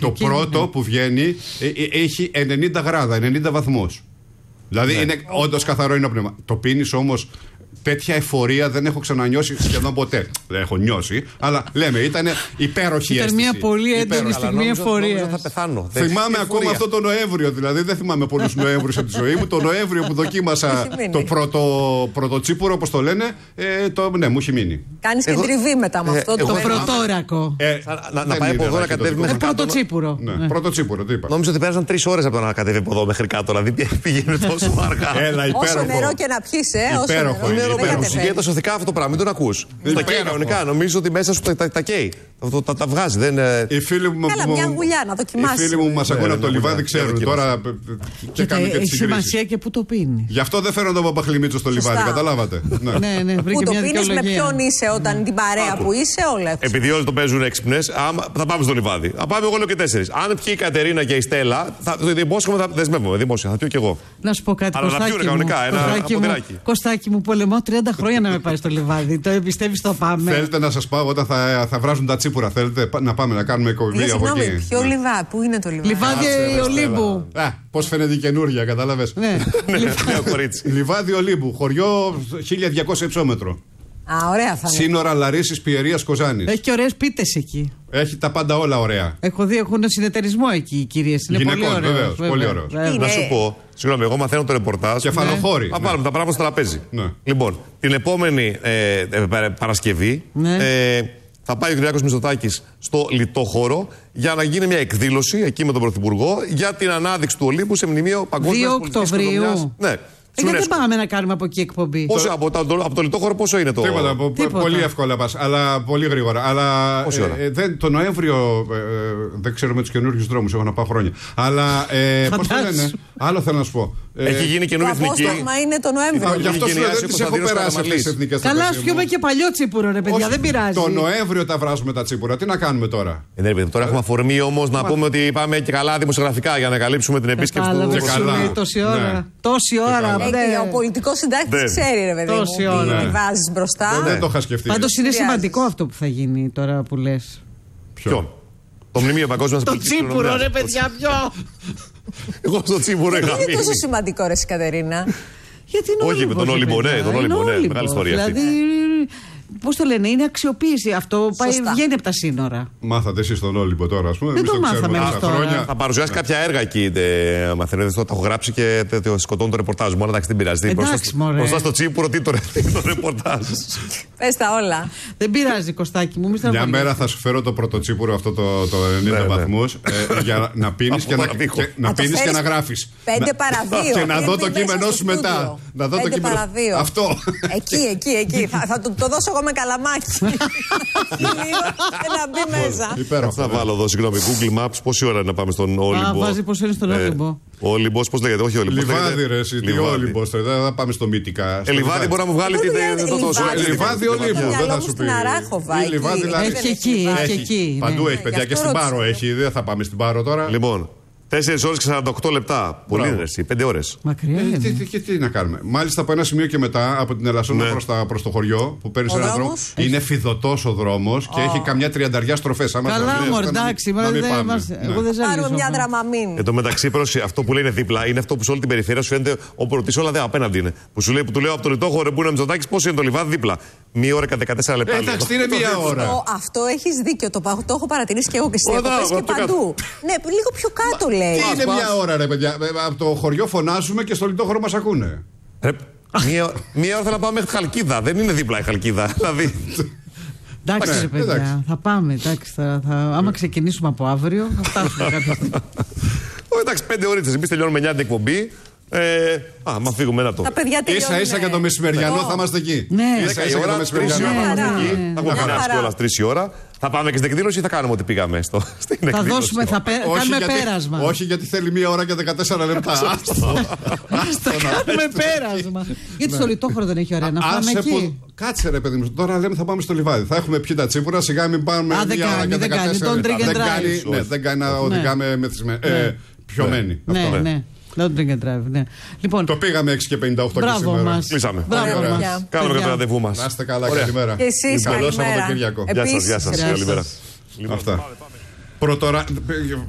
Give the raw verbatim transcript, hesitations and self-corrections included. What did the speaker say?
το πρώτο ναι. που βγαίνει ε, ε, έχει ενενήντα γράδα, ενενήντα βαθμούς. Δηλαδή ναι. είναι όντως καθαρό υνοπνεύμα. Το πίνεις όμως. Τέτοια εφορία δεν έχω ξανανιώσει σχεδόν ποτέ. Δεν έχω νιώσει, αλλά λέμε, ήταν υπέροχη αίσθηση. Ήταν μια πολύ έντονη στιγμή εφορία. Θα πεθάνω. Θυμάμαι ακόμα αυτό το Νοέμβριο, δηλαδή δεν θυμάμαι πολλούς Νοέμβριους από τη ζωή μου. Το Νοέμβριο που δοκίμασα το πρώτο, πρωτοτσίπουρο, όπως το λένε, ε, το, ναι, μου έχει μείνει. Κάνεις και τριβή μετά με αυτό. Το πρωτόρακο. Να πάει από εδώ να κατέβει μέχρι κάτω. Πρωτοτσίπουρο. Πρωτοτσίπουρο, τι είπα. Νόμιζα ότι πέρασαν τρεις ώρες από το να κατέβει από εδώ μέχρι κάτω. Δηλαδή πήγαινε τόσο αργά. Όσο νερό και να πιείς, ε. Υπέροχο. Συγκέντρωσε σωστικά αυτό το πράγμα, μην τον ακούς. Τα καίει κανονικά, νομίζω ότι μέσα σου τα καίει. Τα βγάζει. Καλά, μια γουλιά να δοκιμάσεις. Οι φίλοι μου μας ακούνε από το λιβάδι, ξέρουν τώρα. Έχει σημασία και πού το πίνει. Γι' αυτό δεν φέρνω τον Παπαχλημίτσο στο λιβάδι, καταλάβατε. Πού το πίνεις, με ποιον είσαι όταν την παρέα που είσαι, όλα. Επειδή όλοι το παίζουν έξυπνες, θα πάμε στο λιβάδι. Θα πάμε εγώ λέω και τέσσερις. Αν πιει η Κατερίνα και η Στέλλα, το δημόσιο θα δεσμεύομαι. Δημόσια, θα πιω κι εγώ. Να σου πω κάτι, Κωστάκι μου, πολεμάω τριάντα χρόνια να με πάει στο λιβάδι. Το πιστεύεις το πάμε. Θέλετε να σας πάω όταν θα, θα βράζουν τα τσίπουρα, θέλετε να πάμε να κάνουμε κομπή από εκεί. Ποιο λιβάδι, πού είναι το λιβάδι? Λιβάδι Ολύμπου. Α, πώς φαίνεται η καινούργια, κατάλαβες. Ναι, Λιβάδι Ολύμπου, χωριό χίλια διακόσια υψόμετρο. Α, ωραία θα είναι. Σύνορα Λαρίσης, Πιερίας, Κοζάνης. Έχει και ωραίες πίτες εκεί. Έχει τα πάντα όλα ωραία. Έχω δει, έχουν συνεταιρισμό εκεί οι κυρίες. Είναι γυναικών, πολύ ωραίο. Βεβαίως, πολύ ωραίο. Να σου πω, συγγνώμη, εγώ μαθαίνω το ρεπορτάζ. Κεφαλοχώρη. Να πάρουμε τα πράγματα στο τραπέζι. Ναι. Λοιπόν, την επόμενη ε, ε, Παρασκευή ναι. ε, θα πάει ο Κυριάκος Μητσοτάκης στο Λιτόχωρο για να γίνει μια εκδήλωση εκεί με τον Πρωθυπουργό για την ανάδειξη του Ολύμπου σε μνημείο παγκόσμιας πολιτικής κληρονομιάς. Ναι. Ε, γιατί δεν πάμε να κάνουμε από εκεί εκπομπή. Πόσο, από, το, από το Λιτόχωρο πόσο είναι το. Τίποτα, Τίποτα. Πολύ εύκολα πας, αλλά πολύ γρήγορα. Αλλά ε, ε, δεν, το Νοέμβριο ε, δεν ξέρω με τους καινούργιους δρόμους, έχω να πάω χρόνια. Αλλά ε, πώς το λένε, άλλο θέλω να σου πω. Ε, Έχει γίνει καινούργια εθνική. Το απόσταγμα είναι το Νοέμβριο. Γι' αυτό σου λέω δεν τις έχω περάσει αυτές τις εθνικές. Καλά, ας πιούμε και παλιό τσίπουρο, ρε παιδιά, δεν πειράζει. Το Νοέμβριο τα βράζουμε τα τσίπουρα, τι να κάνουμε τώρα. Τώρα έχουμε αφορμή όμως να πούμε ότι πάμε και καλά δημοσιογραφικά για να καλύψουμε την επίσκεψη του. Τόση ώρα. Τόση ώρα. Ο πολιτικός συντάκτης ξέρει, ρε παιδί μου. Τόση ώρα. Τι βάζεις μπροστά. Δεν το είχα σκεφτεί. Πάντως είναι σημαντικό αυτό που θα γίνει τώρα που λες. Ποιο? Το μνημείο παγκόσμιας πολιτικής κληρονομιάς. Το τσίπουρο, ρε παιδιά, ποιο? Εγώ στο τσίπουρο είχα μείνει. Είναι τόσο σημαντικό, ρε Κατερίνα. Γιατί είναι όχι, με τον Όλυμπο, ναι, τον Όλυμπο, ναι, μεγάλη ιστορία αυτή. Πώς το λένε, είναι αξιοποίηση. Αυτό πάει, βγαίνει από τα σύνορα. Μάθατε εσείς τον Όλυμπο τώρα, ας πούμε. Δεν το, το μάθαμε αυτό. Θα παρουσιάσει κάποια έργα εκεί. Μαθαίνετε, το έχω γράψει και σκοτώνω το ρεπορτάζ μου. Εντάξει, δεν πειράζει. Μπροστά στο τσίπουρο, τι το ρεπορτάζ. Πες τα όλα. Δεν πειράζει, Κωστάκι μου. Μια μέρα θα σου φέρω το πρωτοτσίπουρο αυτό το ενενήντα βαθμούς για να πίνεις και να γράφεις. Πέντε παρά δύο. Και να δω το κείμενό σου μετά. Να δω το κείμενο. Αυτό. Εκεί, εκεί, εκεί. Θα το δώσω εγώ με καλαμάκι. Λίγο και να μπει μέσα. Θα βάλω εδώ, συγγνώμη, Google Maps, πόση ώρα είναι να πάμε στον Όλυμπο. Α, βάζει πόσο είναι στον Όλυμπο. Ο Όλυμπος, πώς λέγεται, όχι Όλυμπος. Λιβάδι, ρε, εσύ, τι Όλυμπος, δεν θα πάμε στο Μύτικα. Λιβάδι μπορεί να μου βγάλει την. Λιβάδι Όλυμπο, δεν θα σου πει. Έχει εκεί, έχει εκεί. Παντού έχει, παιδιά, και στην Πάρο έχει. Δεν θα πάμε στην Πάρο τώρα. Λοιπόν. τέσσερις ώρες και σαράντα οκτώ λεπτά. Πολύ είναι εσύ, πέντε ώρες. Μακριά. Ε, τι, τι, τι να κάνουμε. Μάλιστα από ένα σημείο και μετά, από την Ελασσόνα ναι. προς, προς το χωριό, που παίρνει έναν δρόμο. Είναι φιδωτός ο δρόμος oh. και έχει καμιά τριανταριά στροφές. Καλά, μωρ, εντάξει, μα δεν πάρουμε μια δραμαμίνη. Εν τω μεταξύ, αυτό που λέει είναι δίπλα είναι αυτό που σε όλη την περιφέρεια σου φαίνεται ο πρωτής όλα δεν απέναντι είναι. Που σου λέει που του λέω από το Λιτόχωρο που είναι ο Μητσοτάκης, πώς είναι το Λιβάδι δίπλα. Μία ώρα και δεκατέσσερα λεπτά. Εντάξει, είναι μία ώρα. Αυτό έχεις δίκιο. Το έχω παρατηρήσει και εγώ και στις διακοπές και παντού. Ναι, λίγο πιο κάτω λέει. Τι είναι μία ώρα, ρε παιδιά. Από το χωριό φωνάζουμε και στο Λιτόχωρο μας ακούνε. Μία ώρα θα να πάμε μέχρι Χαλκίδα. Δεν είναι δίπλα η Χαλκίδα. Δηλαδή. Εντάξει, ρε παιδιά, θα πάμε. Άμα ξεκινήσουμε από αύριο, θα φτάσουμε κάποια στιγμή. Εντάξει, πέντε ώρες. Εμείς τελειώνουμε εννιά την εκπομπή. Ε, α, μα φύγουμε ένα το. Ίσα ίσα και το μεσημεριανό θα είμαστε εκεί. Ναι, ίσα ίσα και το μεσημεριανό θα είμαστε εκεί. Θα έχουμε περάσει κιόλας τρεις η ώρα. Θα πάμε και στην εκδήλωση ή θα κάνουμε ό,τι πήγαμε στο, στην θα εκδήλωση. Δώσουμε, θα πέ, κάνουμε γιατί, πέρασμα. Όχι γιατί θέλει μία ώρα και δεκατέσσερα λεπτά. Άστο, κάνουμε πέρασμα. Γιατί στο Λιτόχωρο δεν έχει ωραία να πάμε εκεί. Κάτσε ρε παιδί μου, τώρα λέμε θα πάμε στο Λιβάδι. Θα έχουμε πιει τα τσίπουρα, σιγά μην πάμε μία ώρα και δεκατέσσερα λεπτά. Δεν κάνει να οδηγάμε πιωμένοι. Ναι, ναι. Don't drink and drive, ναι. Λοιπόν, το πήγαμε έξι και πενήντα οκτώ και σήμερα. Μας. Κλείσαμε. Μπράβο μας. Κάνουμε και το ραντεβού μας. Να είστε καλά, καλημέρα. Και εσείς, καλό Σαββατοκύριακο. Γεια σας, γεια σας, καλημέρα. Αυτά. Πρωτορα...